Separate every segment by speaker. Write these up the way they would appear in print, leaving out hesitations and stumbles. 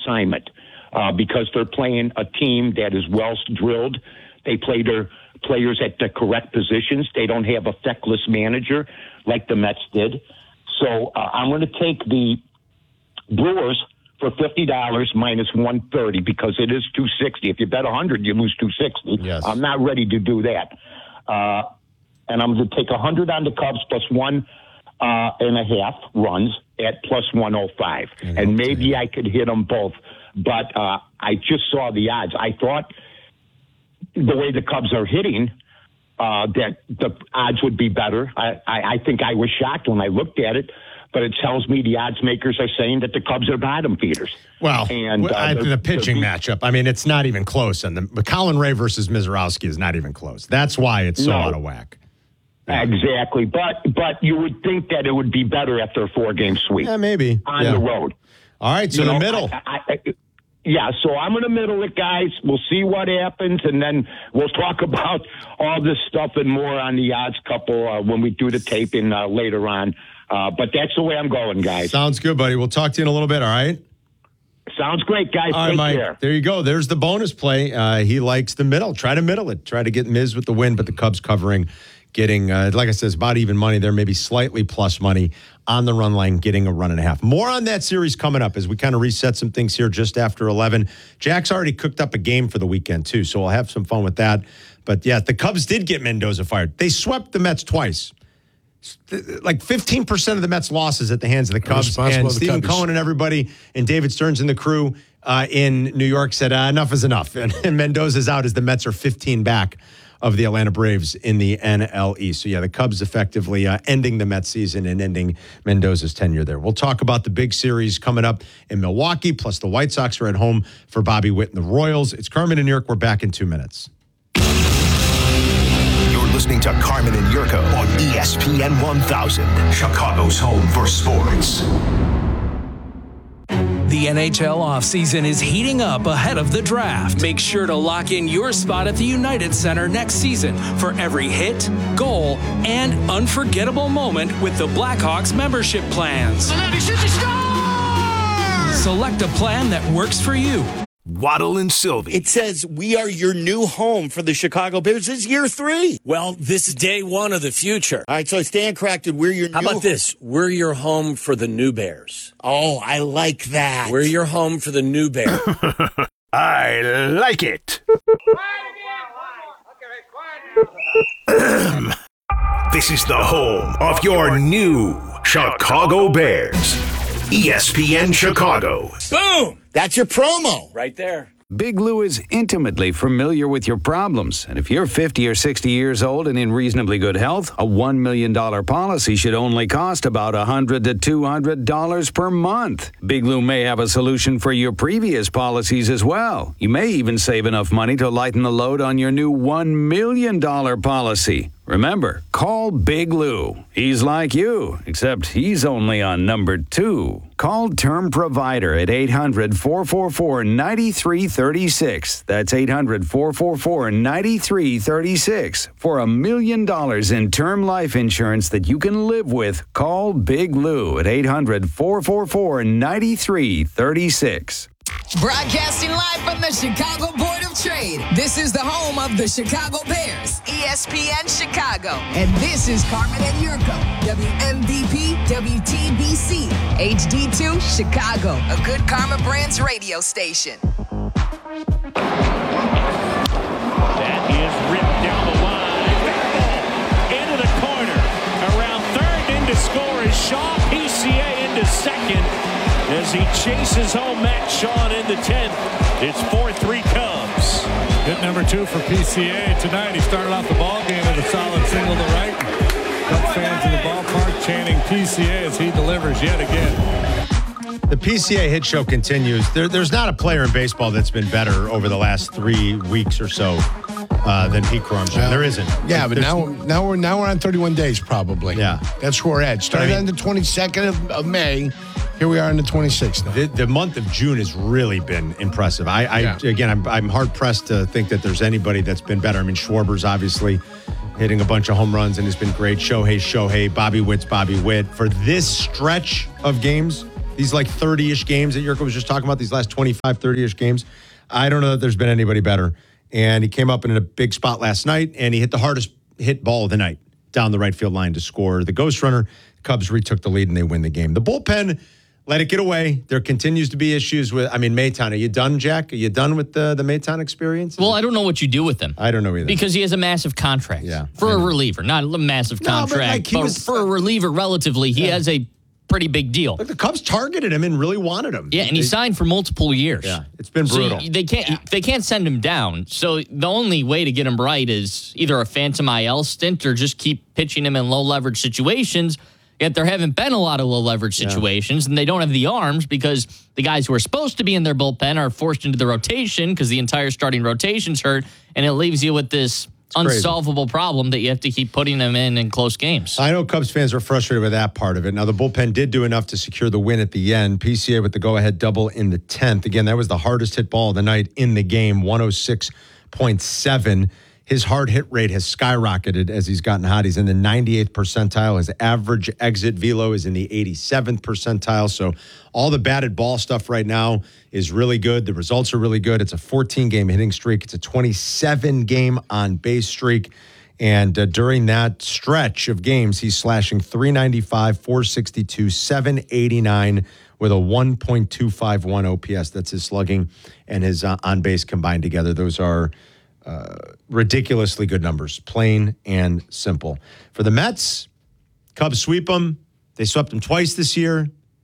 Speaker 1: assignment because they're playing a team that is well drilled. They play their players at the correct positions. They don't have a feckless manager like the Mets did. So I'm going to take the Brewers for $50 minus 130 because it is 260. If you bet 100, you lose 260.
Speaker 2: Yes.
Speaker 1: I'm not ready to do that. And I'm going to take 100 on the Cubs plus 1.5 runs at plus 105. And maybe I could hit them both. But I just saw the odds. I thought the way the Cubs are hitting, that the odds would be better. I think I was shocked when I looked at it, but it tells me the odds makers are saying that the Cubs are bottom feeders.
Speaker 2: Well, and the pitching matchup, I mean, it's not even close. And the Colin Ray versus Mizorowski is not even close. That's why it's so out of whack.
Speaker 1: Exactly. But you would think that it would be better after a 4-game sweep.
Speaker 2: Yeah, maybe.
Speaker 1: On the road.
Speaker 2: All right, so the middle.
Speaker 1: So I'm going to middle it, guys. We'll see what happens, and then we'll talk about all this stuff and more on the odds couple when we do the taping later on. But that's the way I'm going, guys.
Speaker 2: Sounds good, buddy. We'll talk to you in a little bit, all right?
Speaker 1: Sounds great, guys.
Speaker 2: All right, Mike.
Speaker 1: Care.
Speaker 2: There you go. There's the bonus play. He likes the middle. Try to middle it. Try to get Miz with the win, but the Cubs covering, getting, like I said, it's about even money there, maybe slightly plus money on the run line, getting a 1.5. More on that series coming up as we kind of reset some things here just after 11. Jack's already cooked up a game for the weekend, too, so we'll have some fun with that. But, yeah, the Cubs did get Mendoza fired. They swept the Mets twice. Like 15% of the Mets' losses at the hands of the Cubs. And Stephen Cohen and everybody and David Stearns and the crew in New York said enough is enough. And Mendoza's out as the Mets are 15 back of the Atlanta Braves in the NL East. So, yeah, the Cubs effectively ending the Mets season and ending Mendoza's tenure there. We'll talk about the big series coming up in Milwaukee, plus the White Sox are at home for Bobby Witt and the Royals. It's Carmen and Yurko. We're back in 2 minutes.
Speaker 3: You're listening to Carmen and Yurko on ESPN 1000, Chicago's home for sports.
Speaker 4: The NHL offseason is heating up ahead of the draft. Make sure to lock in your spot at the United Center next season for every hit, goal, and unforgettable moment with the Blackhawks membership plans. Select a plan that works for you.
Speaker 3: Waddle and Sylvie.
Speaker 5: It says we are your new home for the Chicago Bears. This is year 3.
Speaker 6: Well, this is day 1 of the future.
Speaker 5: All right, so Stan corrected. We're your
Speaker 6: How about this? We're your home for the new Bears.
Speaker 5: Oh, I like that.
Speaker 6: We're your home for the new Bears.
Speaker 3: I like it. This is the home of your new Chicago Bears. ESPN Chicago.
Speaker 6: Boom!
Speaker 5: That's your promo.
Speaker 6: Right there.
Speaker 7: Big Lou is intimately familiar with your problems. And if you're 50 or 60 years old and in reasonably good health, a $1 million policy should only cost about $100 to $200 per month. Big Lou may have a solution for your previous policies as well. You may even save enough money to lighten the load on your new $1 million policy. Remember, call Big Lou. He's like you, except he's only on number 2. Call Term Provider at 800-444-9336. That's 800-444-9336. For $1 million in term life insurance that you can live with, call Big Lou at 800-444-9336.
Speaker 8: Broadcasting live from the Chicago Board of Trade. This is the home of the Chicago Bears, ESPN Chicago. And this is Carmen and Yurko, WMVP, WTBC, HD2, Chicago, a Good Karma Brands radio station.
Speaker 9: That is ripped down the line. Into the corner. Around third, into score is Shaw. PCA into second. As he chases home Matt Shaw in the 10th. It's 4-3 Cubs.
Speaker 10: Hit number 2 for PCA tonight. He started off the ball game with a solid single to right. Cubs fans in the ballpark chanting PCA as he delivers yet again.
Speaker 2: The PCA hit show continues. There's not a player in baseball that's been better over the last 3 weeks or so than Pete Crow-Armstrong. There isn't.
Speaker 11: Yeah, but now we're on 31 days probably.
Speaker 2: Yeah,
Speaker 11: that's where we're at. Started on the 22nd of May. Here we are on the 26th now.
Speaker 2: The month of June has really been impressive. I'm hard pressed to think that there's anybody that's been better. I mean, Schwarber's obviously hitting a bunch of home runs and has been great. Shohei, Bobby Witt's Bobby Witt. For this stretch of games, These like 30-ish games that Yurko was just talking about, these last 25, 30-ish games, I don't know that there's been anybody better. And he came up in a big spot last night, and he hit the hardest hit ball of the night down the right field line to score the ghost runner. The Cubs retook the lead, and they win the game. The bullpen let it get away. There continues to be issues with, Maton. Are you done, Jack? Are you done with the Maton experience?
Speaker 12: Well, I don't know what you do with him.
Speaker 2: I don't know either.
Speaker 12: Because he has a massive contract for a reliever. Not a massive contract, but for a reliever, relatively, he has a pretty big deal.
Speaker 2: Like the Cubs targeted him and really wanted him.
Speaker 12: Yeah, and he signed for multiple years.
Speaker 2: Yeah, it's been brutal.
Speaker 12: So they can't send him down. So the only way to get him right is either a phantom IL stint or just keep pitching him in low leverage situations. Yet there haven't been a lot of low leverage situations, and they don't have the arms because the guys who are supposed to be in their bullpen are forced into the rotation because the entire starting rotation's hurt, and it leaves you with this unsolvable problem that you have to keep putting them in close games.
Speaker 2: I know Cubs fans are frustrated with that part of it. Now, the bullpen did do enough to secure the win at the end. PCA with the go-ahead double in the 10th. Again, that was the hardest hit ball of the night in the game, 106.7. His hard hit rate has skyrocketed as he's gotten hot. He's in the 98th percentile. His average exit velo is in the 87th percentile. So all the batted ball stuff right now is really good. The results are really good. It's a 14-game hitting streak. It's a 27-game on-base streak. And during that stretch of games, he's slashing 395, 462, 789 with a 1.251 OPS. That's his slugging and his on-base combined together. Those are ridiculously good numbers, plain and simple. For the Mets, Cubs sweep them. They swept them twice this year.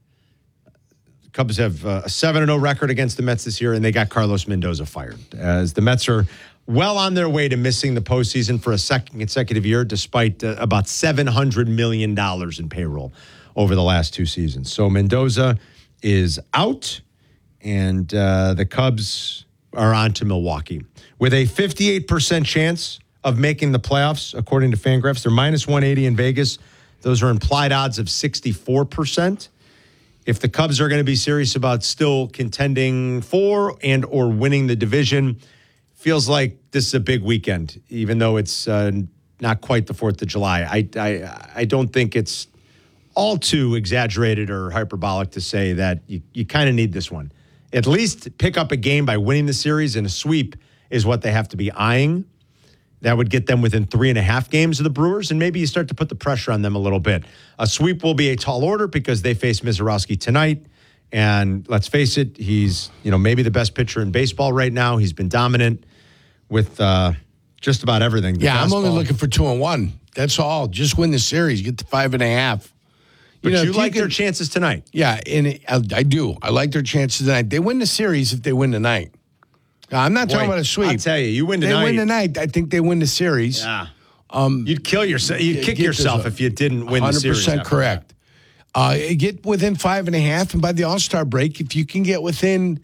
Speaker 2: The Cubs have a 7-0 record against the Mets this year, and they got Carlos Mendoza fired. As the Mets are well on their way to missing the postseason for a second consecutive year, despite about $700 million in payroll over the last two seasons. So Mendoza is out, and the Cubs are on to Milwaukee. With a 58% chance of making the playoffs, according to Fangraphs. They're minus 180 in Vegas. Those are implied odds of 64%. If the Cubs are going to be serious about still contending for and or winning the division, feels like this is a big weekend, even though it's not quite the 4th of July. I don't think it's all too exaggerated or hyperbolic to say that you kind of need this one. At least pick up a game by winning the series, and a sweep is what they have to be eyeing. That would get them within 3.5 games of the Brewers, and maybe you start to put the pressure on them a little bit. A sweep will be a tall order because they face Mizorowski tonight, and let's face it, he's maybe the best pitcher in baseball right now. He's been dominant with just about everything.
Speaker 11: Yeah, I'm only looking for 2-1. That's all. Just win the series. Get to 5.5.
Speaker 2: But you like their chances tonight.
Speaker 11: Yeah, and I do. I like their chances tonight. They win the series if they win tonight. I'm not talking about a sweep.
Speaker 2: I'll tell you, you win tonight.
Speaker 11: They win tonight. I think they win the series.
Speaker 2: Yeah. You'd kill yourself. You'd kick yourself if you didn't win the series.
Speaker 11: 100% correct. Get within 5.5, and by the All-Star break, if you can get within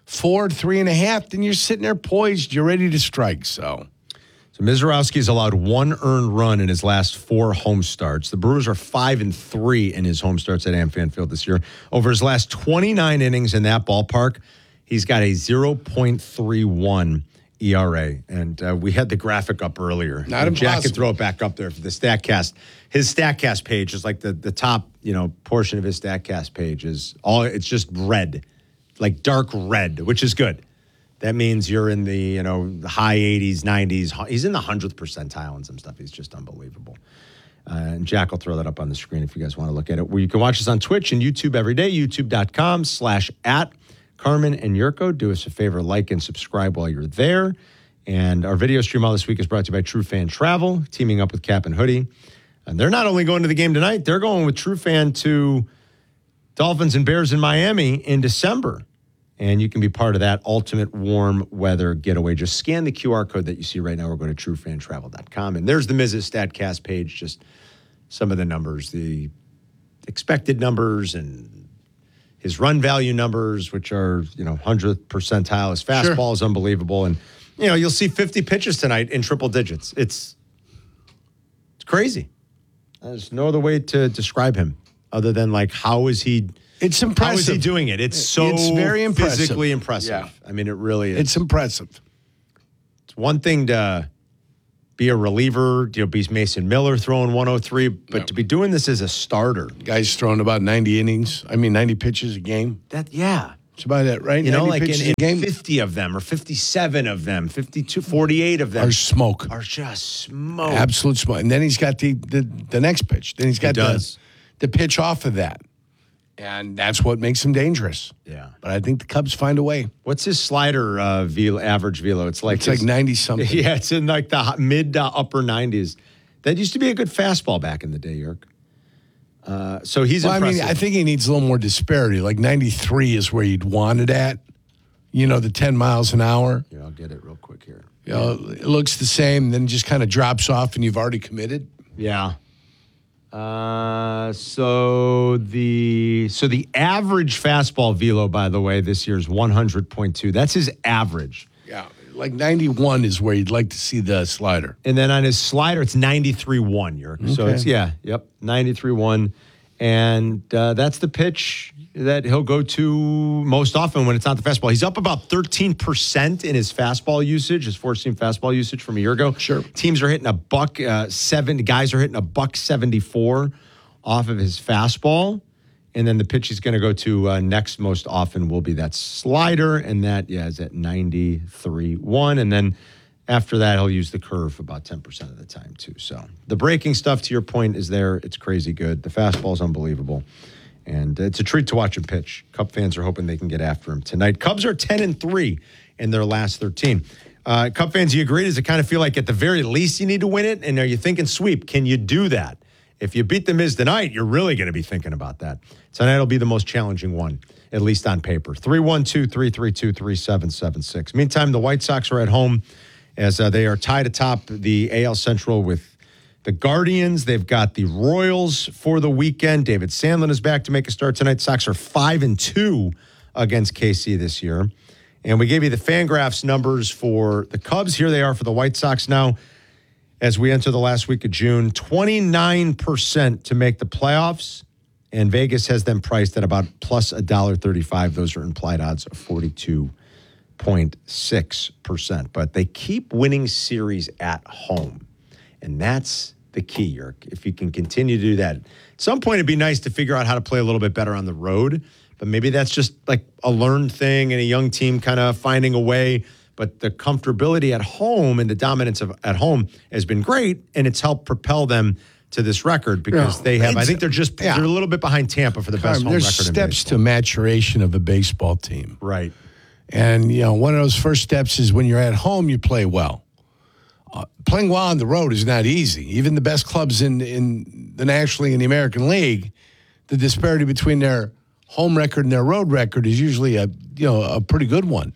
Speaker 11: 3.5, then you're sitting there poised. You're ready to strike. So
Speaker 2: Mizorowski's allowed one earned run in his last 4 home starts. The Brewers are 5-3 in his home starts at AmFan Field this year. Over his last 29 innings in that ballpark, he's got a 0.31 ERA. And we had the graphic up earlier.
Speaker 11: Not impossible.
Speaker 2: Jack could throw it back up there for the StatCast. His StatCast page is like the top, portion of his StatCast page is it's just red, like dark red, which is good. That means you're in the, the high 80s, 90s. He's in the 100th percentile and some stuff. He's just unbelievable. And Jack will throw that up on the screen if you guys want to look at it. Where you can watch us on Twitch and YouTube every day, youtube.com/@Carmen and Yurko. Do us a favor, like and subscribe while you're there. And our video stream all this week is brought to you by True Fan Travel, teaming up with Cap and Hoodie. And they're not only going to the game tonight, they're going with True Fan to Dolphins and Bears in Miami in December. And you can be part of that ultimate warm weather getaway. Just scan the QR code that you see right now or go to truefantravel.com. And there's the Mrs. StatCast page, just some of the numbers, the expected numbers and his run value numbers, which are, 100th percentile. His fastball is unbelievable. And, you'll see 50 pitches tonight in triple digits. It's crazy. There's no other way to describe him other than how is he...
Speaker 11: It's impressive.
Speaker 2: How is he doing it? It's
Speaker 11: very impressive.
Speaker 2: Physically impressive.
Speaker 11: Yeah.
Speaker 2: I mean, it really is.
Speaker 11: It's impressive.
Speaker 2: It's one thing to be a reliever, be Mason Miller throwing 103, but to be doing this as a starter.
Speaker 11: Guy's throwing about 90 pitches a game. It's about it, right?
Speaker 2: Like in 50 of them or 57 of them, 52, 48 of them
Speaker 11: are smoke.
Speaker 2: Are just smoke.
Speaker 11: Absolute smoke. And then he's got the next pitch. Then he's got the pitch off of that. And that's what makes him dangerous.
Speaker 2: Yeah.
Speaker 11: But I think the Cubs find a way.
Speaker 2: What's his slider average velo? It's like
Speaker 11: 90-something.
Speaker 2: Yeah, it's in like the mid to upper 90s. That used to be a good fastball back in the day, Yerk. So he's impressive.
Speaker 11: I think he needs a little more disparity. Like 93 is where you'd want it at. The 10 miles an hour.
Speaker 2: Yeah, I'll get it real quick here.
Speaker 11: It looks the same, then just kind of drops off and you've already committed.
Speaker 2: Yeah. So the average fastball velo, by the way, this year is 100.2. That's his average.
Speaker 11: Yeah, like 91 is where you'd like to see the slider.
Speaker 2: And then on his slider, it's 93.1, Yerk. Okay. So it's 93.1. And that's the pitch that he'll go to most often when it's not the fastball. He's up about 13% in his fastball usage, his four-seam fastball usage from a year ago.
Speaker 11: Sure.
Speaker 2: Teams are hitting $107. Guys are hitting $174 off of his fastball. And then the pitch he's going to go to next most often will be that slider. And that, is at 93.1. And then after that, he'll use the curve about 10% of the time, too. So the breaking stuff, to your point, is there. It's crazy good. The fastball is unbelievable. And it's a treat to watch him pitch. Cub fans are hoping they can get after him tonight. Cubs are 10-3 in their last 13. Cub fans, you agree? Does it kind of feel like at the very least you need to win it? And are you thinking sweep? Can you do that? If you beat the Miz tonight, you're really going to be thinking about that. Tonight will be the most challenging one, at least on paper. 312-332-3776. Meantime, the White Sox are at home as they are tied atop the AL Central with the Guardians. They've got the Royals for the weekend. David Sandlin is back to make a start tonight. Sox are 5-2 against KC this year. And we gave you the Fangraphs numbers for the Cubs. Here they are for the White Sox now as we enter the last week of June. 29% to make the playoffs. And Vegas has them priced at about plus $1.35. Those are implied odds of 42.6%. But they keep winning series at home. And that's the key, Yerk. If you can continue to do that. At some point, it'd be nice to figure out how to play a little bit better on the road. But maybe that's just like a learned thing and a young team kind of finding a way. But the comfortability at home and the dominance at home has been great. And it's helped propel them to this record because they have, I think they're a little bit behind Tampa for the best home record in baseball.
Speaker 11: There's steps to maturation of a baseball team.
Speaker 2: Right.
Speaker 11: And, one of those first steps is when you're at home, you play well. Playing well on the road is not easy. Even the best clubs in the National League and the American League, the disparity between their home record and their road record is usually a pretty good one.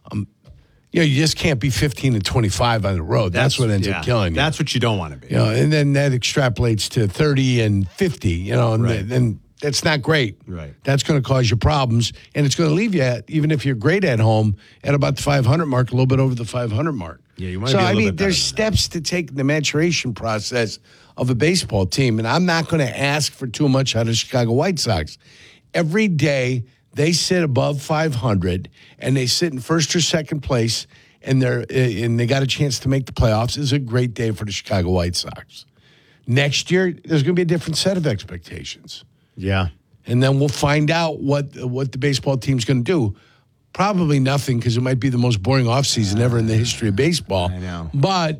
Speaker 11: You just can't be 15-25 on the road. That's what ends up killing you.
Speaker 2: That's what you don't want to be.
Speaker 11: And then that extrapolates to 30 and 50. And that's not great.
Speaker 2: Right.
Speaker 11: That's going to cause you problems, and it's going to leave you even if you're great at home at about the 500 mark, a little bit over the 500 mark.
Speaker 2: Yeah, you might be a little bit better
Speaker 11: there's steps to take in the maturation process of a baseball team, and I'm not going to ask for too much out of the Chicago White Sox. Every day they sit above 500 and they sit in first or second place, and they got a chance to make the playoffs. Is a great day for the Chicago White Sox. Next year, there's going to be a different set of expectations.
Speaker 2: Yeah,
Speaker 11: and then we'll find out what the baseball team's going to do. Probably nothing because it might be the most boring offseason ever in the history of baseball.
Speaker 2: I know.
Speaker 11: But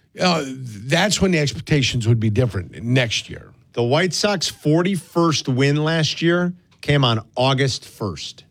Speaker 11: that's when the expectations would be different next year.
Speaker 2: The White Sox 41st win last year came on August 1st.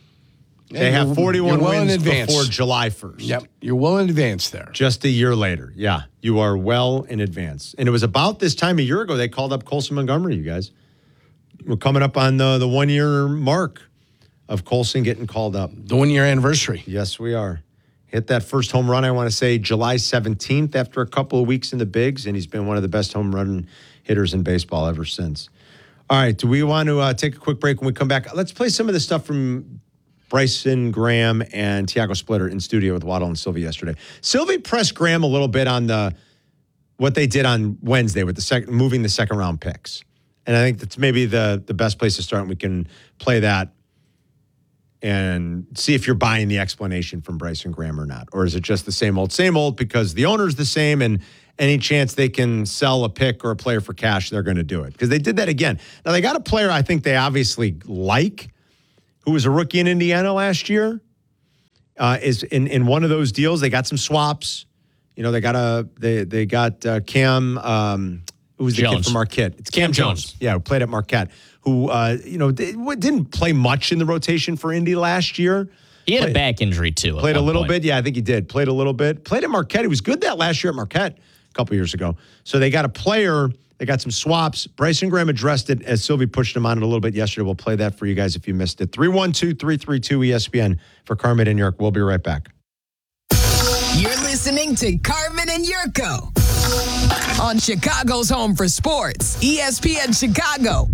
Speaker 2: They have 41 wins before July 1st.
Speaker 11: Yep, you're well in advance there.
Speaker 2: Just a year later. Yeah, you are well in advance. And it was about this time a year ago they called up Colson Montgomery, you guys. We're coming up on the 1 year mark of Colson getting called up.
Speaker 11: The 1 year anniversary.
Speaker 2: Yes, we are. Hit that first home run, I want to say, July 17th after a couple of weeks in the bigs, and he's been one of the best home run hitters in baseball ever since. All right, do we want to take a quick break when we come back? Let's play some of the stuff from Bryson Graham and Tiago Splitter in studio with Waddle and Sylvie yesterday. Sylvie pressed Graham a little bit on what they did on Wednesday with moving the second round picks. And I think that's maybe the best place to start, and we can play that and see if you're buying the explanation from Bryson Graham or not. Or is it just the same old because the owner's the same and any chance they can sell a pick or a player for cash, they're going to do it. Because they did that again. Now, they got a player I think they obviously like, who was a rookie in Indiana last year. Is in one of those deals. They got some swaps. You know, they got Cam, who was the kid from Marquette? It's Cam Jones. Yeah, who played at Marquette, who, didn't play much in the rotation for Indy last year.
Speaker 12: He had a back injury, too.
Speaker 2: Played a little bit. Yeah, I think he did. Played a little bit. Played at Marquette. He was good that last year at Marquette a couple years ago. So they got a player. They got some swaps. Bryson Graham addressed it as Sylvie pushed him on it a little bit yesterday. We'll play that for you guys if you missed it. 312-332-ESPN for Carmen and York. We'll be right back.
Speaker 8: You're listening to Carmen and Yurko on Chicago's Home for Sports, ESPN Chicago.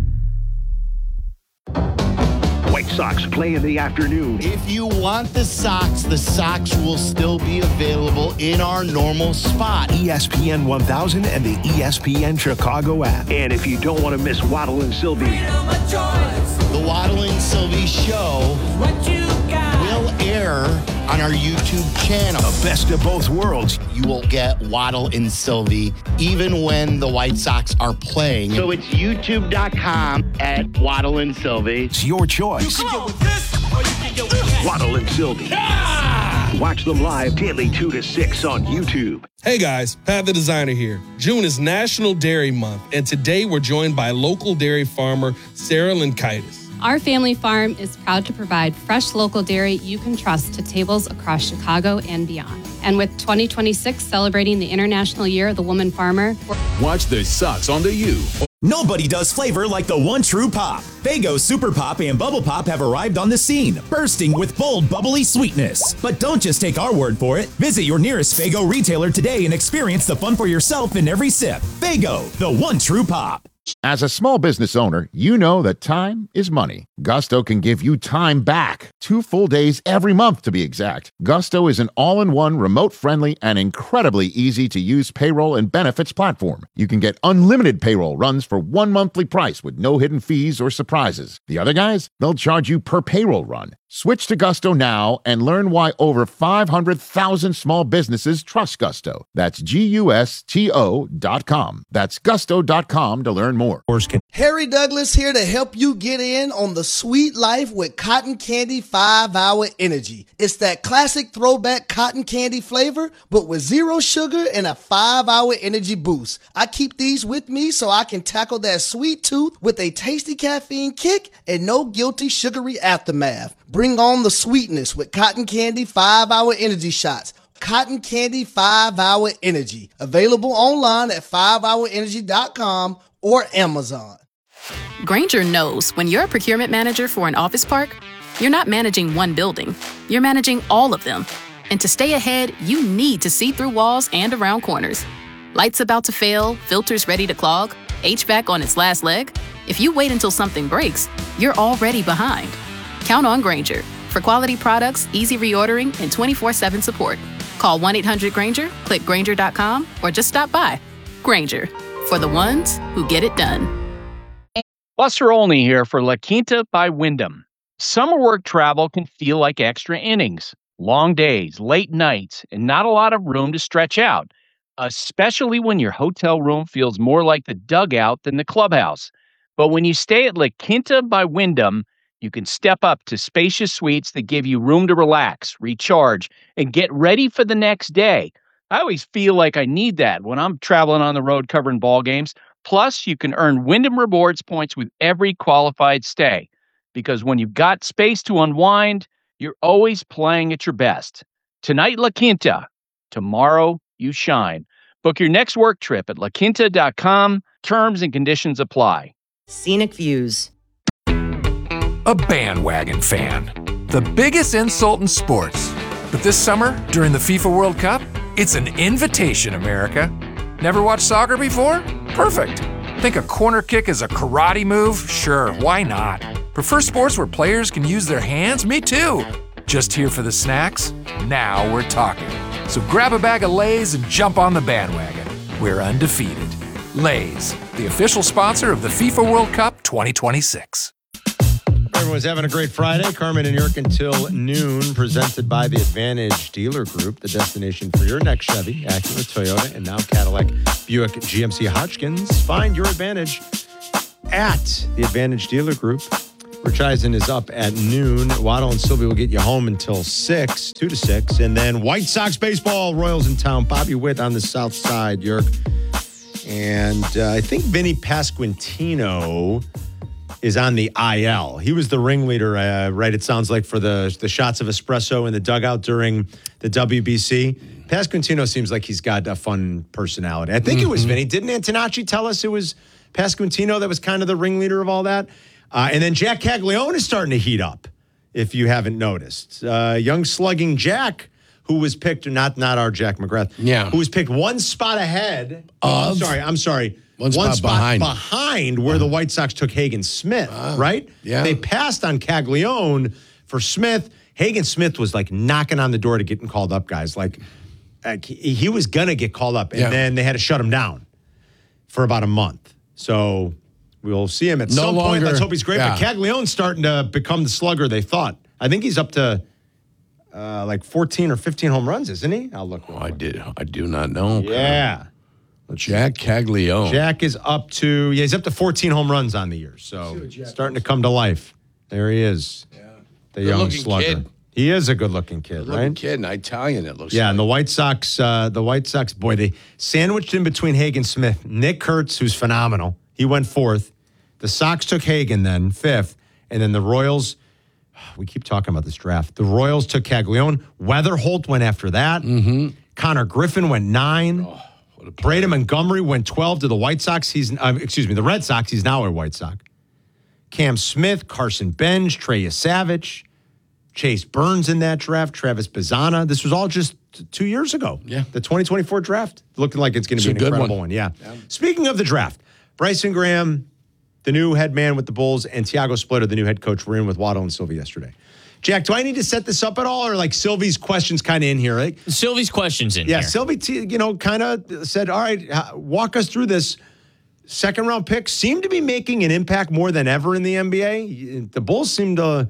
Speaker 3: White Sox play in the afternoon.
Speaker 13: If you want the Sox will still be available in our normal spot.
Speaker 3: ESPN 1000 and the ESPN Chicago app. And if you don't want to miss Waddle and Sylvie,
Speaker 13: the Waddle and Sylvie show will air on our YouTube channel.
Speaker 3: The best of both worlds.
Speaker 13: You will get Waddle and Sylvie even when the White Sox are playing. So it's youtube.com at Waddle and Sylvie.
Speaker 3: It's your choice. You can get with this, or you can get with that. Waddle and Sylvie. Yeah! Watch them live daily 2 to 6 on YouTube.
Speaker 14: Hey guys, Pat the Designer here. June is National Dairy Month, and today we're joined by local dairy farmer Sarah Linkaitis.
Speaker 15: Our family farm is proud to provide fresh local dairy you can trust to tables across Chicago and beyond. And with 2026 celebrating the International Year of the Woman Farmer.
Speaker 16: Watch the Sox on the U. Nobody does flavor like the one true pop. Faygo Super Pop and Bubble Pop have arrived on the scene, bursting with bold, bubbly sweetness. But don't just take our word for it. Visit your nearest Faygo retailer today and experience the fun for yourself in every sip. Faygo, the one true pop.
Speaker 17: As a small business owner, you know that time is money. Gusto can give you time back. 2 full days every month, to be exact. Gusto is an all-in-one, remote-friendly, and incredibly easy-to-use payroll and benefits platform. You can get unlimited payroll runs for one monthly price with no hidden fees or surprises. The other guys, they'll charge you per payroll run. Switch to Gusto now and learn why over 500,000 small businesses trust Gusto. That's GUSTO.com. That's gusto.com to learn more.
Speaker 18: Harry Douglas here to help you get in on the sweet life with Cotton Candy 5-Hour Energy. It's that classic throwback cotton candy flavor, but with 0 sugar and a 5-hour energy boost. I keep these with me so I can tackle that sweet tooth with a tasty caffeine kick and no guilty sugary aftermath. Bring on the sweetness with Cotton Candy 5-Hour Energy Shots. Cotton Candy 5-Hour Energy. Available online at 5hourenergy.com or Amazon.
Speaker 19: Grainger knows when you're a procurement manager for an office park, you're not managing one building. You're managing all of them. And to stay ahead, you need to see through walls and around corners. Lights about to fail, filters ready to clog, HVAC on its last leg. If you wait until something breaks, you're already behind. Count on Grainger for quality products, easy reordering, and 24/7 support. Call 1-800-GRAINGER, click Grainger.com, or just stop by. Grainger, for the ones who get it done.
Speaker 20: Buster Olney here for La Quinta by Wyndham. Summer work travel can feel like extra innings. Long days, late nights, and not a lot of room to stretch out, especially when your hotel room feels more like the dugout than the clubhouse. But when you stay at La Quinta by Wyndham, you can step up to spacious suites that give you room to relax, recharge, and get ready for the next day. I always feel like I need that when I'm traveling on the road covering ball games. Plus, you can earn Wyndham Rewards points with every qualified stay. Because when you've got space to unwind, you're always playing at your best. Tonight, La Quinta. Tomorrow, you shine. Book your next work trip at laquinta.com. Terms and conditions apply.
Speaker 21: Scenic views.
Speaker 22: A bandwagon fan. The biggest insult in sports. But this summer, during the FIFA World Cup, it's an invitation, America. Never watched soccer before? Perfect. Think a corner kick is a karate move? Sure, why not? Prefer sports where players can use their hands? Me too. Just here for the snacks? Now we're talking. So grab a bag of Lay's and jump on the bandwagon. We're undefeated. Lay's, the official sponsor of the FIFA World Cup 2026.
Speaker 2: Everyone's having a great Friday. Carmen and York until noon, presented by the Advantage Dealer Group, the destination for your next Chevy, Acura, Toyota, and now Cadillac, Buick, GMC, Hotchkiss. Find your Advantage at the Advantage Dealer Group. Rich Eisen is up at noon. Waddle and Sylvie will get you home until 6, 2 to 6. And then White Sox baseball, Royals in town. Bobby Witt on the south side, York. And I think Vinny Pasquantino is on the IL. He was the ringleader, right, it sounds like, for the shots of espresso in the dugout during the WBC. Pasquantino seems like he's got a fun personality. I think it was Vinny. Didn't Antonacci tell us it was Pasquantino that was kind of the ringleader of all that? And then Jack Caglione is starting to heat up, if you haven't noticed. Young slugging Jack, who was picked, not our Jack McGrath, who was picked one spot ahead. I'm sorry. One spot behind where the White Sox took Hagen Smith, right?
Speaker 11: Yeah.
Speaker 2: They passed on Caglione for Smith. Hagen Smith was like knocking on the door to getting called up, guys. Like he was going to get called up, and then they had to shut him down for about a month. So we'll see him at some point. Let's hope he's great. But Caglione's starting to become the slugger they thought. I think he's up to like 14 or 15 home runs, isn't he? I'll look.
Speaker 11: I do not know.
Speaker 2: Yeah.
Speaker 11: Jack Caglione.
Speaker 2: Jack is up to, he's up to 14 home runs on the year. So starting to come to life. There he is. Yeah. The young slugger.
Speaker 11: Kid.
Speaker 2: He is a good-looking kid, right?
Speaker 11: Kid, an Italian, it looks
Speaker 2: like.
Speaker 11: Yeah,
Speaker 2: and the White Sox, boy, they sandwiched in between Hagen Smith. Nick Kurtz, who's phenomenal. He went 4th. The Sox took Hagen then, 5th. And then the Royals, we keep talking about this draft. The Royals took Caglione. Weatherholt went after that. Connor Griffin went 9. Brady Montgomery went 12 to the White Sox. The Red Sox. He's now a White Sox. Cam Smith, Carson Bench, Trey Savage, Chase Burns in that draft, Travis Bazzana. This was all just 2 years ago.
Speaker 11: Yeah.
Speaker 2: The 2024 draft. Looking like it's going to be an incredible one. Yeah. Speaking of the draft, Bryson Graham, the new head man with the Bulls, and Tiago Splitter, the new head coach, were in with Waddle and Sylvie yesterday. Jack, do I need to set this up at all, or like Sylvie's questions kind of in here? Right?
Speaker 12: Sylvie's questions in here.
Speaker 2: Yeah, Sylvie, kind of said, all right, walk us through this. Second-round picks seem to be making an impact more than ever in the NBA. The Bulls seem to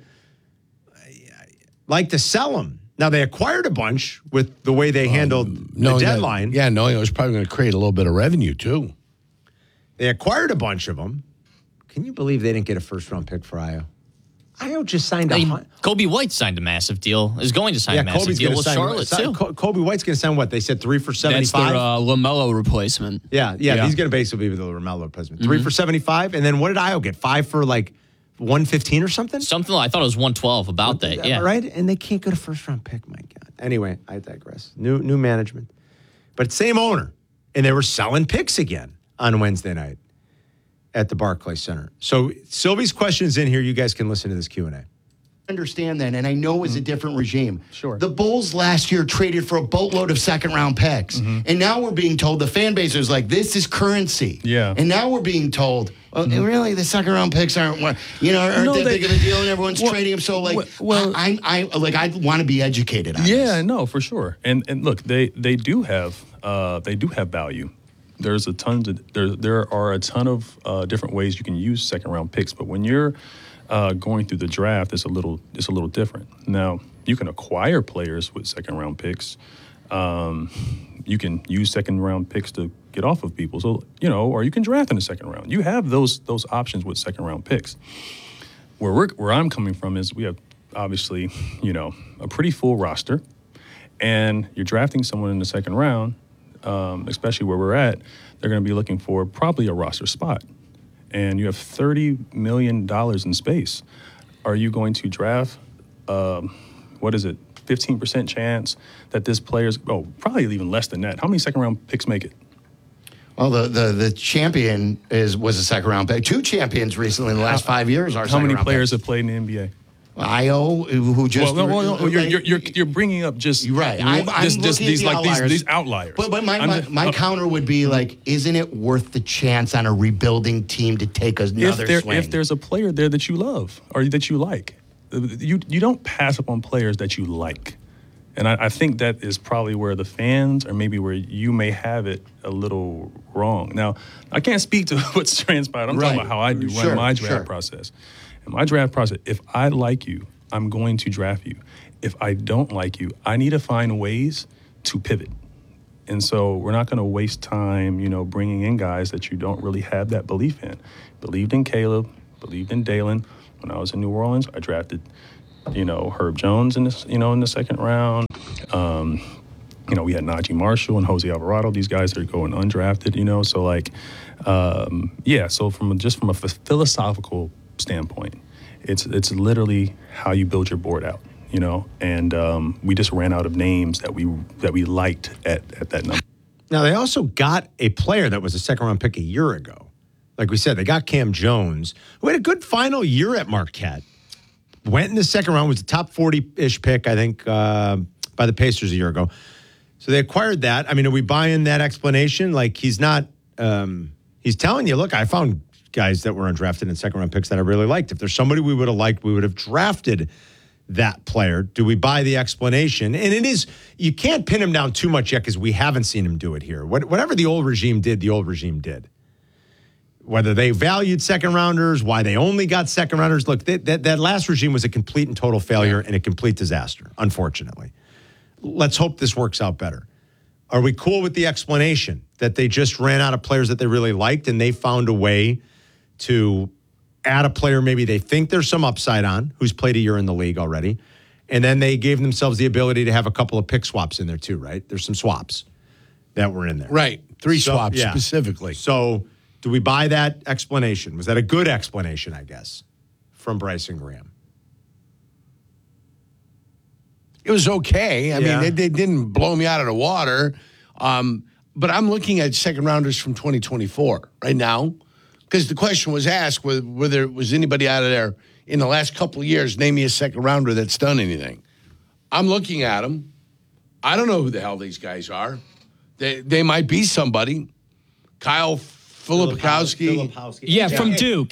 Speaker 2: like to sell them. Now, they acquired a bunch with the way they handled the deadline.
Speaker 11: Knowing it was probably going to create a little bit of revenue, too.
Speaker 2: They acquired a bunch of them. Can you believe they didn't get a first-round pick for Ayo? Ayo just signed
Speaker 12: Kobe White signed a massive deal. Is going to sign a massive deal with Charlotte, too.
Speaker 2: Kobe White's going to sign what? They said 3 for 75?
Speaker 1: That's their LaMelo replacement.
Speaker 2: Yeah. He's going to basically be the LaMelo replacement. 3 for 75? And then what did Ayo get? 5 for like 115 or something?
Speaker 12: Something like, I thought it was 112 about that, yeah.
Speaker 2: Right? And they can't get a first-round pick, my God. Anyway, I digress. New management. But same owner. And they were selling picks again on Wednesday night at the Barclays Center. So Sylvie's question's in here. You guys can listen to this Q&A.
Speaker 13: Understand that, and I know it was a different regime.
Speaker 2: Sure.
Speaker 13: The Bulls last year traded for a boatload of second-round picks, and now we're being told, the fan base is like, this is currency.
Speaker 10: Yeah.
Speaker 13: And now we're being told, really, the second-round picks aren't that big of a deal, and everyone's trading them. So, I want to be educated on this.
Speaker 10: Yeah, no, for sure. And look, they do have value. There are a ton of different ways you can use second round picks, but when you're going through the draft, it's a little different. Now, you can acquire players with second round picks. You can use second round picks to get off of people. So, or you can draft in the second round. You have those options with second round picks. Where I'm coming from is we have obviously, a pretty full roster, and you're drafting someone in the second round. Especially where we're at, they're going to be looking for probably a roster spot. And you have $30 million in space. Are you going to draft, 15% chance that this player's, probably even less than that. How many second-round picks make it?
Speaker 13: Well, the champion was a second-round pick. 2 champions recently in the last 5 years are
Speaker 10: How many players
Speaker 13: picks.
Speaker 10: have played in the NBA?
Speaker 13: Ayo, who just
Speaker 10: you're bringing up just
Speaker 13: right. I'm
Speaker 10: these outliers.
Speaker 13: But my counter would be like, isn't it worth the chance on a rebuilding team to take another swing?
Speaker 10: If there's a player there that you love or that you like, you don't pass up on players that you like, and I think that is probably where the fans, or maybe where you may have it a little wrong. Now, I can't speak to what's transpired. I'm talking about how I do run my draft process. In my draft process, if I like you, I'm going to draft you. If I don't like you, I need to find ways to pivot. And so we're not going to waste time, bringing in guys that you don't really have that belief in. Believed in Caleb, believed in Dalen. When I was in New Orleans, I drafted, Herb Jones in this, in the second round. We had Najee Marshall and Jose Alvarado. These guys are going undrafted, So So from a philosophical standpoint, it's literally how you build your board out. And we just ran out of names that we liked at that number.
Speaker 2: Now, they also got a player that was a second-round pick a year ago. Like we said, they got Cam Jones, who had a good final year at Marquette. Went in the second round, was a top 40-ish pick, I think, by the Pacers a year ago. So they acquired that. I mean, are we buying that explanation? Like, he's not he's telling you, look, I found guys that were undrafted in second-round picks that I really liked. If there's somebody we would have liked, we would have drafted that player. Do we buy the explanation? And it is, you can't pin him down too much yet because we haven't seen him do it here. Whatever the old regime did, the old regime did. Whether they valued second rounders, why they only got second rounders. Look, that last regime was a complete and total failure and a complete disaster, unfortunately. Let's hope this works out better. Are we cool with the explanation that they just ran out of players that they really liked and they found a way to add a player maybe they think there's some upside on, who's played a year in the league already, and then they gave themselves the ability to have a couple of pick swaps in there too, right? There's some swaps that were in there.
Speaker 11: Right. Three swaps specifically.
Speaker 2: So do we buy that explanation? Was that a good explanation, I guess, from Bryson Graham?
Speaker 11: It was okay. I mean, they didn't blow me out of the water. But I'm looking at second rounders from 2024 right now. Because the question was asked whether was anybody out of there in the last couple of years, name me a second rounder that's done anything. I'm looking at them. I don't know who the hell these guys are. They might be somebody. Kyle Filipowski.
Speaker 1: Yeah, from Duke.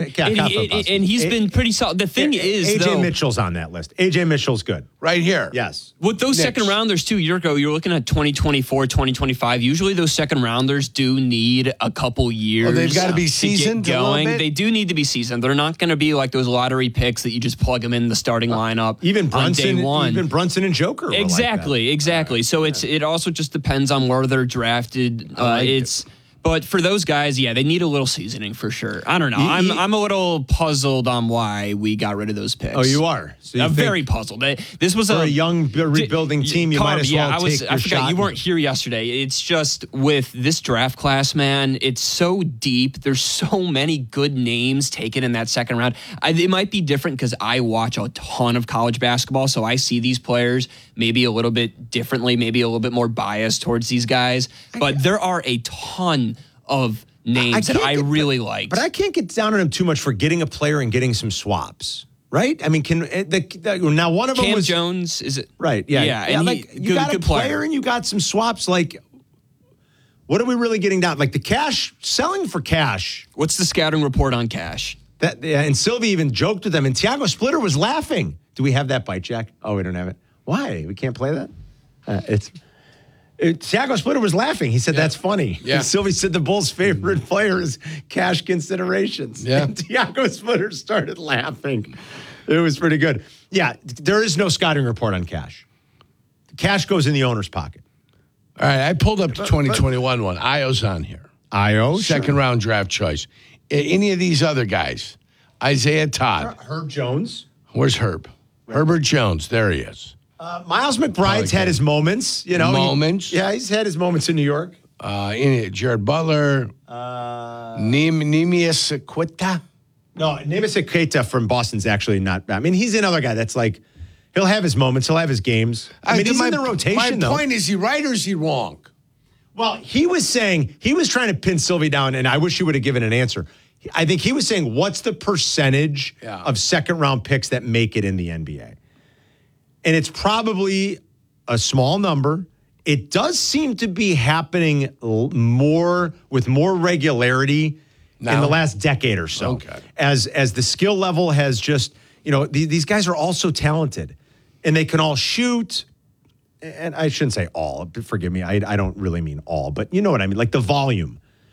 Speaker 1: And he's been pretty solid. The thing is,
Speaker 2: A.J. Mitchell's on that list. A.J. Mitchell's good.
Speaker 11: Right here.
Speaker 2: Yes.
Speaker 1: With those second rounders, too, a year ago, you're looking at 2024, 2025. Usually those second rounders do need a couple years.
Speaker 11: Oh, they've got to be seasoned
Speaker 1: to get going.
Speaker 11: A little bit?
Speaker 1: They do need to be seasoned. They're not going to be like those lottery picks that you just plug them in the starting lineup
Speaker 2: even Brunson,
Speaker 1: on day one.
Speaker 2: Even Brunson and Joker were
Speaker 1: exactly. So it also just depends on where they're drafted. But for those guys, they need a little seasoning for sure. I don't know. I'm a little puzzled on why we got rid of those picks.
Speaker 2: Oh, you are? So
Speaker 1: I'm very puzzled. This was
Speaker 2: for a young rebuilding team. You might as well take your
Speaker 1: I forgot
Speaker 2: shot.
Speaker 1: you weren't here yesterday. It's just with this draft class, man. It's so deep. There's so many good names taken in that second round. It might be different because I watch a ton of college basketball, so I see these players maybe a little bit differently, maybe a little bit more biased towards these guys. But there are a ton of names that I really like.
Speaker 2: But I can't get down on him too much for getting a player and getting some swaps. Right? I mean, now one of them
Speaker 1: Cam
Speaker 2: was
Speaker 1: Jones, is it?
Speaker 2: Right, yeah.
Speaker 1: And
Speaker 2: you got a player and you got some swaps. Like, what are we really getting down? Like the cash, selling for cash.
Speaker 1: What's the scouting report on cash?
Speaker 2: And Sylvie even joked with them, and Tiago Splitter was laughing. Do we have that bite, Jack? Oh, we don't have it. Why? We can't play that? Tiago Splitter was laughing. He said, that's funny.
Speaker 11: Yeah.
Speaker 2: And Sylvie said the Bulls' favorite player is cash considerations.
Speaker 11: Yeah.
Speaker 2: And Tiago Splitter started laughing. It was pretty good. Yeah, there is no scouting report on cash. Cash goes in the owner's pocket.
Speaker 11: All right, I pulled up the 2021 one. Io's on here.
Speaker 2: Io?
Speaker 11: Second round draft choice. Any of these other guys? Isaiah Todd.
Speaker 2: Herb Jones.
Speaker 11: Where's Herb? Herbert Jones. There he is.
Speaker 2: Miles McBride's had his moments.
Speaker 11: Moments?
Speaker 2: He's had his moments in New York.
Speaker 11: Jared Butler. Neemias Quetta.
Speaker 2: No, Neemias Quetta from Boston's actually not bad. I mean, he's another guy that's like, he'll have his moments. He'll have his games. I mean, he's in the rotation, though.
Speaker 11: My point is, he right or is he wrong?
Speaker 2: Well, he was trying to pin Sylvie down, and I wish he would have given an answer. I think he was saying, what's the percentage of second-round picks that make it in the NBA? And it's probably a small number. It does seem to be happening with more regularity in the last decade or so.
Speaker 11: Okay.
Speaker 2: As the skill level has just, these guys are all so talented, and they can all shoot. And I shouldn't say all. Forgive me. I don't really mean all, but you know what I mean. Like the volume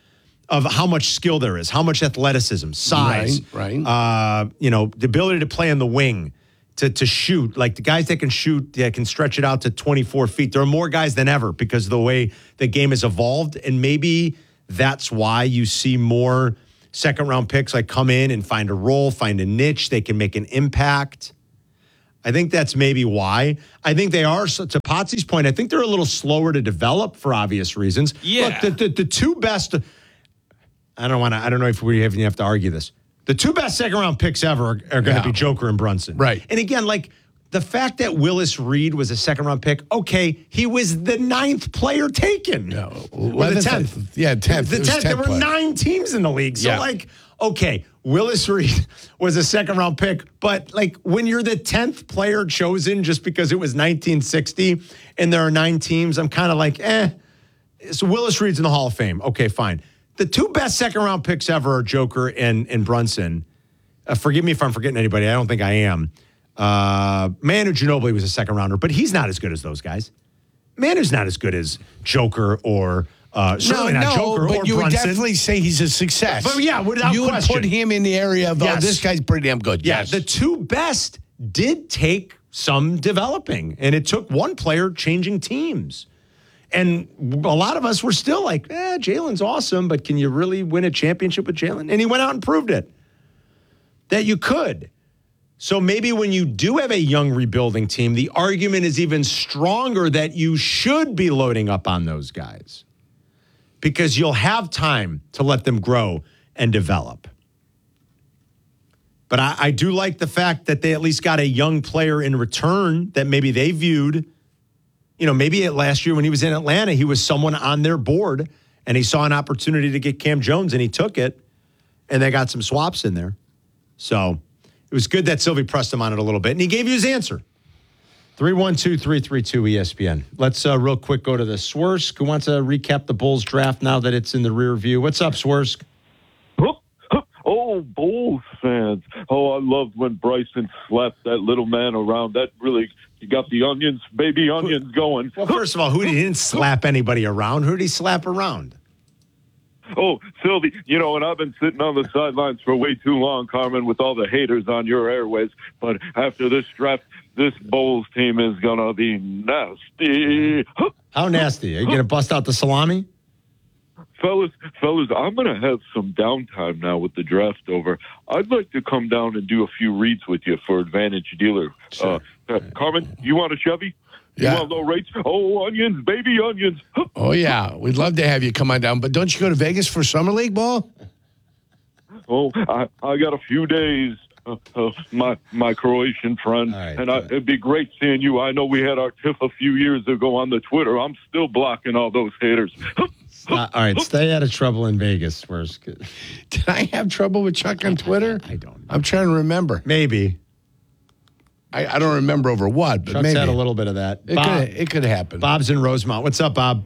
Speaker 2: of how much skill there is, how much athleticism, size,
Speaker 11: Right.
Speaker 2: The ability to play on the wing, to shoot. Like the guys that can shoot, that can stretch it out to 24 feet. There are more guys than ever because of the way the game has evolved. And maybe that's why you see more second-round picks like come in and find a role, find a niche. They can make an impact. I think that's maybe why. I think they are, to Potsy's point, I think they're a little slower to develop for obvious reasons.
Speaker 1: Yeah.
Speaker 2: Look, the two best, I don't know if we even have to argue this. The two best second-round picks ever are going to be Joker and Brunson.
Speaker 11: Right.
Speaker 2: And again, like the fact that Willis Reed was a second-round pick, okay, he was the 9th player taken.
Speaker 11: No,
Speaker 2: or the 10th.
Speaker 11: Yeah, 10th.
Speaker 2: The 10th. There were
Speaker 11: player.
Speaker 2: 9 teams in the league. So, okay, Willis Reed was a second-round pick, but, when you're the 10th player chosen just because it was 1960 and there are 9 teams, I'm kind of like, So Willis Reed's in the Hall of Fame. Okay, fine. The 2 best second-round picks ever are Joker and Brunson. Forgive me if I'm forgetting anybody. I don't think I am. Manu Ginobili was a second-rounder, but he's not as good as those guys. Manu's not as good as Joker or... certainly not Joker
Speaker 11: but
Speaker 2: or
Speaker 11: you would
Speaker 2: Brunson.
Speaker 11: definitely say he's a success.
Speaker 2: But yeah, without
Speaker 11: you
Speaker 2: question.
Speaker 11: would put him in the area of, this guy's pretty damn good.
Speaker 2: Yeah,
Speaker 11: Yes.
Speaker 2: the 2 best did take some developing, and it took one player changing teams. And a lot of us were still like, Jalen's awesome, but can you really win a championship with Jalen? And he went out and proved it, that you could. So maybe when you do have a young rebuilding team, the argument is even stronger that you should be loading up on those guys, because you'll have time to let them grow and develop. But I do like the fact that they at least got a young player in return that maybe they viewed, maybe last year when he was in Atlanta, he was someone on their board and he saw an opportunity to get Cam Jones and he took it, and they got some swaps in there. So it was good that Sylvie pressed him on it a little bit, and he gave you his answer. 312-332-ESPN. Let's real quick go to the Swersk, who wants to recap the Bulls draft now that it's in the rear view. What's up, Swersk?
Speaker 4: Oh, Bulls fans. Oh, I loved when Bryson slapped that little man around. That really got the baby onions going.
Speaker 2: Well, first of all, he didn't slap anybody around? Who did he slap around?
Speaker 4: Oh, Sylvie, and I've been sitting on the sidelines for way too long, Carmen, with all the haters on your airways. But after this draft, this Bulls team is going to be nasty.
Speaker 2: How nasty? Are you going to bust out the salami?
Speaker 4: Fellas, I'm going to have some downtime now with the draft over. I'd like to come down and do a few reads with you for Advantage Dealer.
Speaker 2: Sure.
Speaker 4: Carmen, you want a Chevy?
Speaker 11: Yeah.
Speaker 4: You want low rates? Oh, onions, baby onions.
Speaker 11: Oh, yeah. We'd love to have you come on down. But don't you go to Vegas for Summer League ball?
Speaker 4: Oh, I got a few days. My Croatian friend, it'd be great seeing you. I know we had our tiff a few years ago on the Twitter. I'm still blocking all those haters.
Speaker 2: All right, stay out of trouble in Vegas.
Speaker 11: Did I have trouble with Chuck on Twitter?
Speaker 2: I don't know.
Speaker 11: I'm trying to remember.
Speaker 2: Maybe.
Speaker 11: I don't remember over what, but
Speaker 2: Chuck's
Speaker 11: maybe.
Speaker 2: had a little bit of that.
Speaker 11: It could happen.
Speaker 2: Bob's in Rosemont. What's up, Bob?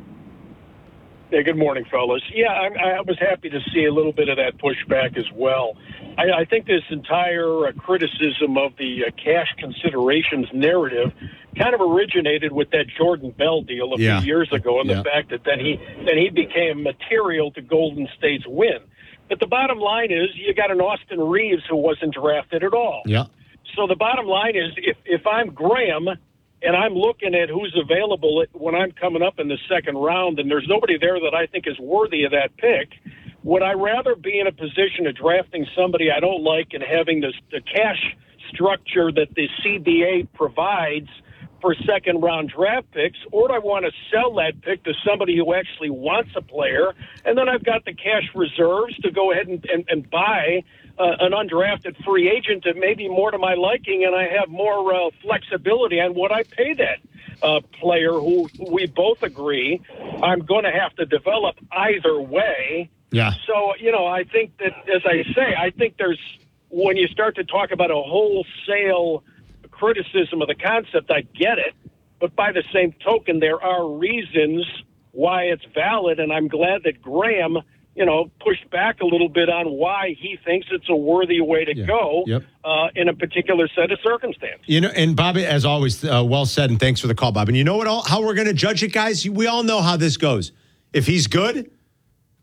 Speaker 21: Hey, good morning, fellas. Yeah, I was happy to see a little bit of that pushback as well. I think this entire criticism of the cash considerations narrative kind of originated with that Jordan Bell deal a few years ago, and the fact that then he became material to Golden State's win. But the bottom line is you got an Austin Reeves who wasn't drafted at all.
Speaker 2: Yeah.
Speaker 21: So the bottom line is if I'm Graham and I'm looking at who's available when I'm coming up in the second round and there's nobody there that I think is worthy of that pick, would I rather be in a position of drafting somebody I don't like and having the cash structure that the CBA provides for second-round draft picks, or do I want to sell that pick to somebody who actually wants a player, and then I've got the cash reserves to go ahead and buy an undrafted free agent that may be more to my liking, and I have more flexibility on what I pay that player who we both agree I'm going to have to develop either way.
Speaker 2: Yeah.
Speaker 21: So, I think that, as I say, I think there's, when you start to talk about a wholesale criticism of the concept, I get it. But by the same token, there are reasons why it's valid, and I'm glad that Graham, pushed back a little bit on why he thinks it's a worthy way to go in a particular set of circumstances.
Speaker 2: And Bob, as always, well said, and thanks for the call, Bob. And you know how we're going to judge it, guys? We all know how this goes. If he's good,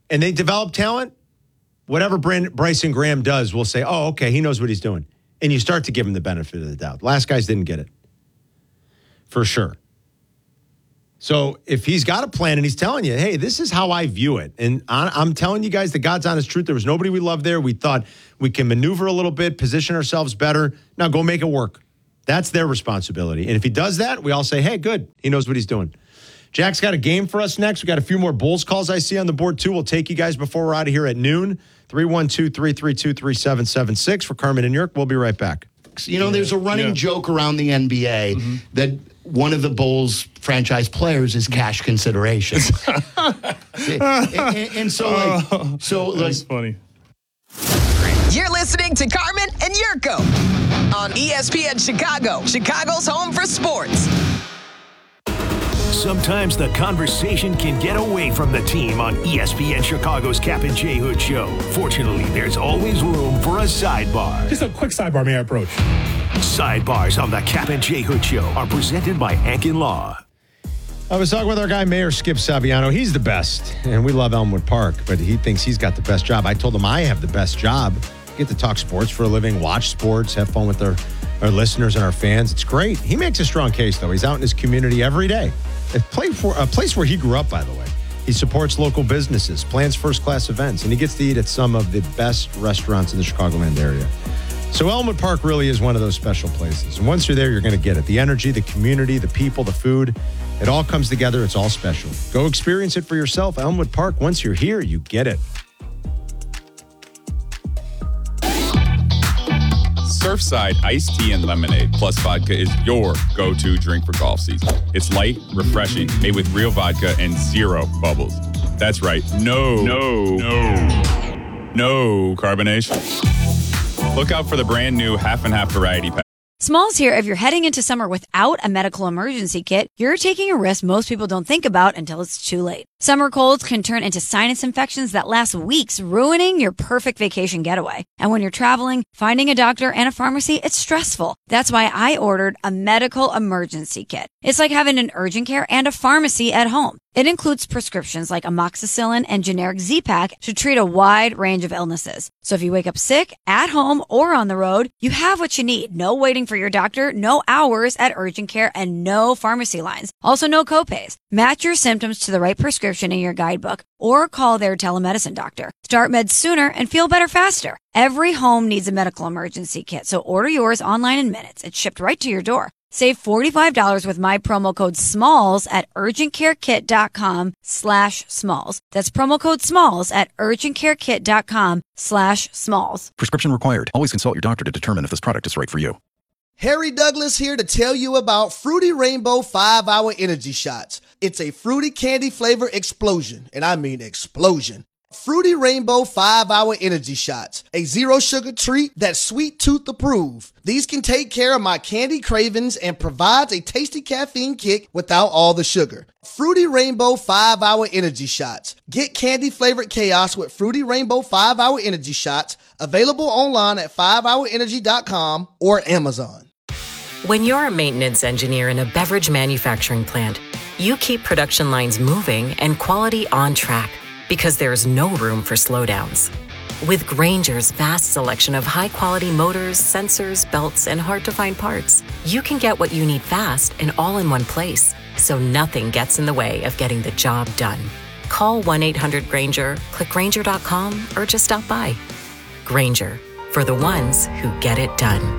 Speaker 2: and they develop talent, whatever Bryson Graham does, we'll say, oh, okay, he knows what he's doing. And you start to give him the benefit of the doubt. Last guys didn't get it. For sure. So if he's got a plan and he's telling you, hey, this is how I view it. And I'm telling you guys the God's honest truth. There was nobody we loved there. We thought we can maneuver a little bit, position ourselves better. Now go make it work. That's their responsibility. And if he does that, we all say, hey, good. He knows what he's doing. Jack's got a game for us next. We got a few more Bulls calls I see on the board, too. We'll take you guys before we're out of here at noon. 312-332-3776 for Carmen and Yerk. We'll be right back.
Speaker 13: You know, there's a running joke around the NBA that one of the Bulls franchise players is cash consideration. and so
Speaker 10: that's funny.
Speaker 8: You're listening to Carmen and Yurko on ESPN Chicago, Chicago's home for sports.
Speaker 3: Sometimes the conversation can get away from the team on ESPN Chicago's Cap and J Hood Show. Fortunately, there's always room for a sidebar.
Speaker 5: Just a quick sidebar, may I approach?
Speaker 3: Sidebars on the Cap and J Hood Show are presented by Ankin Law.
Speaker 2: I was talking with our guy, Mayor Skip Saviano. He's the best, and we love Elmwood Park, but he thinks he's got the best job. I told him I have the best job. Get to talk sports for a living, watch sports, have fun with our listeners and our fans. It's great. He makes a strong case, though. He's out in his community every day. A place where he grew up, by the way. He supports local businesses, plans first-class events, and he gets to eat at some of the best restaurants in the Chicagoland area. So Elmwood Park really is one of those special places. And once you're there, you're going to get it. The energy, the community, the people, the food, it all comes together. It's all special. Go experience it for yourself. Elmwood Park, once you're here, you get it.
Speaker 6: Surfside iced tea and lemonade plus vodka is your go-to drink for golf season. It's light, refreshing, made with real vodka and zero bubbles. That's right. No carbonation. Look out for the brand new half and half variety pack.
Speaker 23: Smalls here. If you're heading into summer without a medical emergency kit, you're taking a risk most people don't think about until it's too late. Summer colds can turn into sinus infections that last weeks, ruining your perfect vacation getaway. And when you're traveling, finding a doctor and a pharmacy, it's stressful. That's why I ordered a medical emergency kit. It's like having an urgent care and a pharmacy at home. It includes prescriptions like amoxicillin and generic Z-Pak to treat a wide range of illnesses. So if you wake up sick, at home, or on the road, you have what you need. No waiting for your doctor, no hours at urgent care, and no pharmacy lines. Also, no copays. Match your symptoms to the right prescription in your guidebook or call their telemedicine doctor. Start meds sooner and feel better faster. Every home needs a medical emergency kit, so order yours online in minutes. It's shipped right to your door. Save $45 with my promo code SMALLS at urgentcarekit.com/smalls. That's promo code SMALLS at urgentcarekit.com/smalls.
Speaker 24: Prescription required. Always consult your doctor to determine if this product is right for you.
Speaker 18: Harry Douglas here to tell you about Fruity Rainbow 5-Hour Energy Shots. It's a fruity candy flavor explosion, and I mean explosion. Fruity Rainbow 5-Hour Energy Shots, a zero sugar treat that's sweet tooth approved. These can take care of my candy cravings and provides a tasty caffeine kick without all the sugar. Fruity Rainbow 5-Hour Energy Shots. Get candy flavored chaos with Fruity Rainbow 5-Hour Energy Shots, available online at 5hourenergy.com or Amazon.
Speaker 25: When you're a maintenance engineer in a beverage manufacturing plant, you keep production lines moving and quality on track, because there's no room for slowdowns. With Grainger's vast selection of high-quality motors, sensors, belts, and hard-to-find parts, you can get what you need fast and all in one place, so nothing gets in the way of getting the job done. Call 1-800-GRAINGER, click Grainger.com, or just stop by. Grainger, for the ones who get it done.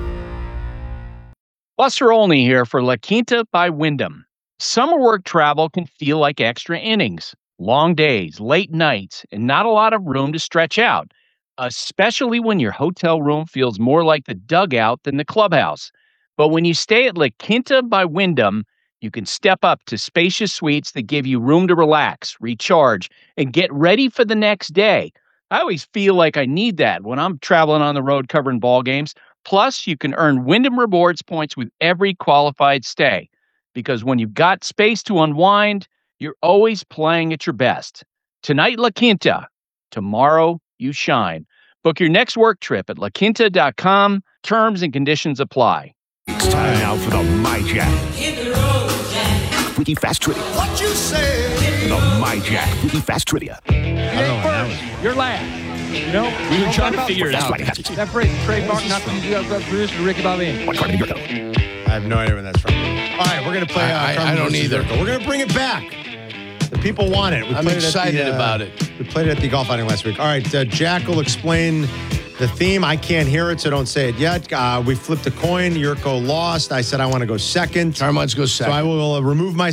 Speaker 20: Buster Olney here for La Quinta by Wyndham. Summer work travel can feel like extra innings. Long days, late nights, and not a lot of room to stretch out, especially when your hotel room feels more like the dugout than the clubhouse. But when you stay at La Quinta by Wyndham, you can step up to spacious suites that give you room to relax, recharge, and get ready for the next day. I always feel like I need that when I'm traveling on the road covering ball games. Plus, you can earn Wyndham Rewards points with every qualified stay. Because when you've got space to unwind, you're always playing at your best. Tonight, La Quinta. Tomorrow, you shine. Book your next work trip at laquinta.com. Terms and conditions apply.
Speaker 3: It's time now for the My Jack. Hit the road, Jack. Wiki Fast Trivia. What you say? The My Jack Wiki Fast Trivia.
Speaker 2: I don't know what
Speaker 5: You're last. You know?
Speaker 1: We were trying to figure it out.
Speaker 5: That phrase is trademark, not from producer Ricky Bobby.
Speaker 2: I have no idea where that's from. All right, we're going to play.
Speaker 11: I don't either.
Speaker 2: We're going to bring it back. The people want it.
Speaker 11: I'm excited about it.
Speaker 2: We played it at the golf outing last week. All right, Jack will explain the theme. I can't hear it, so don't say it yet. We flipped a coin. Yurko lost. I said I want to go second.
Speaker 11: Carmine's go second.
Speaker 2: So I will remove myself